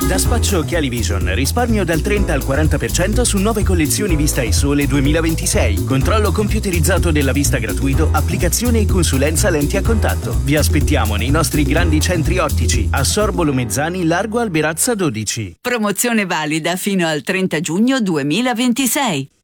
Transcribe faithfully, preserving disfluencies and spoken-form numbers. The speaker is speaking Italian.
Da Spaccio Occhiali Vision risparmio dal trenta al quaranta per cento su nuove collezioni Vista e Sole duemilaventisei. Controllo computerizzato della vista gratuito, applicazione e consulenza lenti a contatto. Vi aspettiamo nei nostri grandi centri ottici a Sorbolo Mezzani, Largo Alberazza dodici. Promozione valida fino al trenta giugno duemilaventisei.